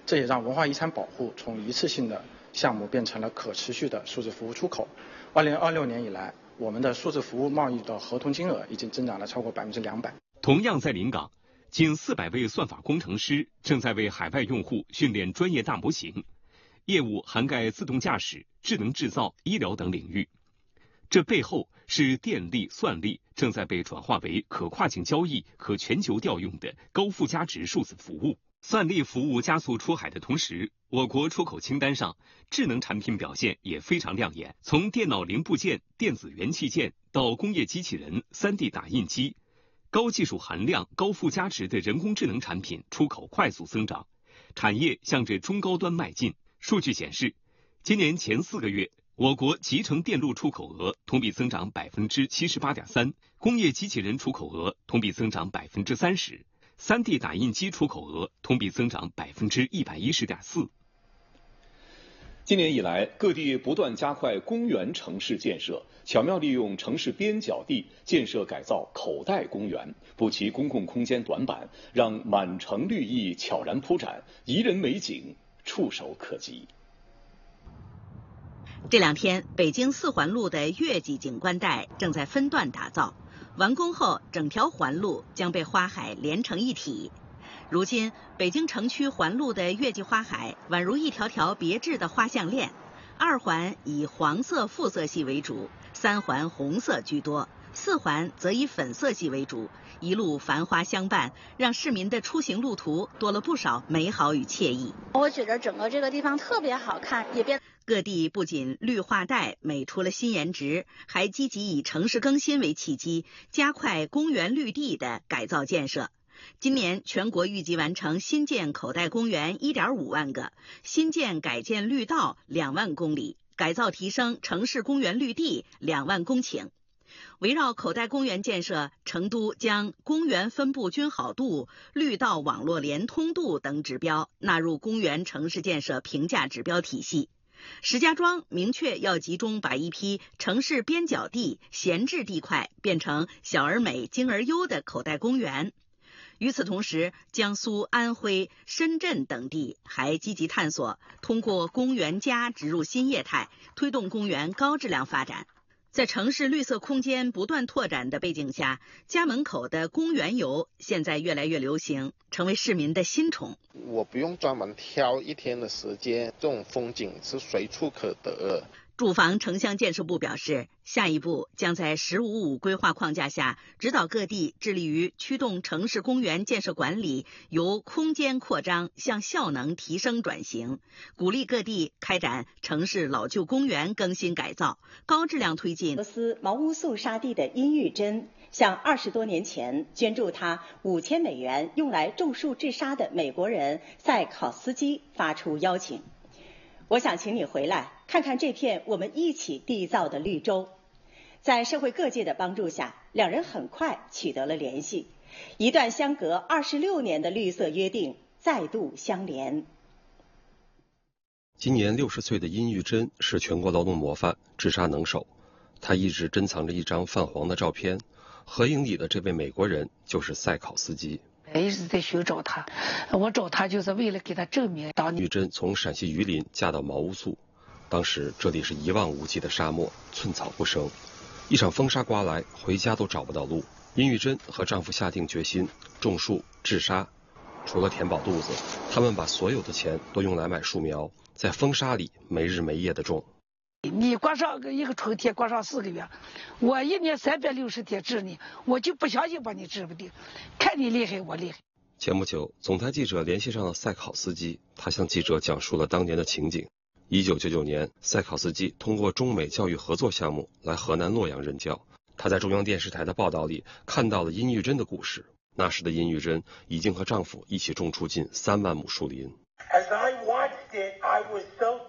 这也让文化遗产保护从一次性的项目变成了可持续的数字服务出口。2026年以来，我们的数字服务贸易的合同金额已经增长了超过200%。 同样在临港，近400位算法工程师正在为海外用户训练专业大模型，业务涵盖自动驾驶、智能制造、医疗等领域。这背后是电力、算力正在被转化为可跨境交易、可全球调用的高附加值数字服务。算力服务加速出海的同时，我国出口清单上智能产品表现也非常亮眼。从电脑零部件、电子元器件到工业机器人、3D 打印机，高技术含量、高附加值的人工智能产品出口快速增长，产业向着中高端迈进。数据显示，今年前4个月，我国集成电路出口额同比增长 78.3%， 工业机器人出口额同比增长 30%，3D 打印机出口额同比增长 110.4%。 今年以来，各地不断加快公园城市建设，巧妙利用城市边角地建设改造口袋公园，补齐公共空间短板，让满城绿意悄然铺展，宜人美景触手可及。 这2天，北京4环路的月季景观带正在分段打造，完工后，整条环路将被花海连成一体。如今，北京城区环路的月季花海宛如一条条别致的花项链，2环以黄色复色系为主，3环红色居多，4环则以粉色系为主，一路繁花相伴，让市民的出行路途多了不少美好与惬意。 我觉得整个这个地方特别好看，也变。 各地不仅绿化带美出了新颜值，还积极以城市更新为契机，加快公园绿地的改造建设。今年全国预计完成新建口袋公园 1.5 万个，新建改建绿道2万公里，改造提升城市公园绿地2万公顷。围绕口袋公园建设，成都将公园分布均好度、绿道网络连通度等指标纳入公园城市建设评价指标体系。石家庄明确要集中把一批城市边角地、闲置地块变成小而美、精而优的口袋公园。与此同时，江苏、安徽、深圳等地还积极探索通过公园+植入新业态，推动公园高质量发展。在城市绿色空间不断拓展的背景下，家门口的公园游现在越来越流行，成为市民的新宠。 我不用专门挑一天的时间，这种风景是随处可得。 住房城乡建设部表示，下一步将在“15+5”规划框架下，指导各地致力于驱动城市公园建设管理由空间扩张向效能提升转型，鼓励各地开展城市老旧公园更新改造，高质量推进。 俄罗斯茅乌素沙地的殷玉珍向20多年前捐助他5000美元用来种树治沙的美国人塞考斯基发出邀请。我想请你回来看看这片我们一起缔造的绿洲。在社会各界的帮助下，2人很快取得了联系，一段相隔26年的绿色约定再度相连。 今年60岁的殷玉珍是全国劳动模范、治沙能手，他一直珍藏着一张泛黄的照片，合影里的这位美国人就是塞考斯基。 一直在寻找他，我找他就是为了给他证明。 玉珍从陕西榆林嫁到茅乌素，当时这里是一望无际的沙漠，寸草不生。一场风沙刮来，回家都找不到路。殷玉珍和丈夫下定决心种树治沙，除了填饱肚子，他们把所有的钱都用来买树苗，在风沙里没日没夜的种。 你光上一个春天，光上4个月，我1年360天治你，我就不相信把你治不定，看你厉害我厉害。 前不久，总台记者联系上了塞考斯基，他向记者讲述了当年的情景。1999年，塞考斯基通过中美教育合作项目来河南洛阳任教。他在中央电视台的报道里看到了殷玉珍的故事。那时的殷玉珍已经和丈夫一起种出近3万亩树林。 As I watched it, I was so